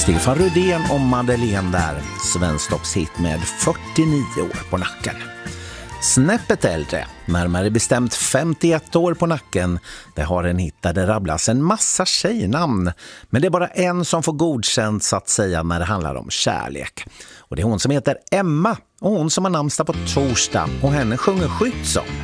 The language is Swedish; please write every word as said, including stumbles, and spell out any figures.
Stefan Rydén och Madeleine där, Svensktoppshit med fyrtionio år på nacken. Snäppet äldre, närmare bestämt femtioett år på nacken, det har en hit där det rabblas en massa tjejnamn. Men det är bara en som får godkänt så att säga när det handlar om kärlek. Och det är hon som heter Emma, och hon som har namnsdag på torsdag, och henne sjunger Skyttsång.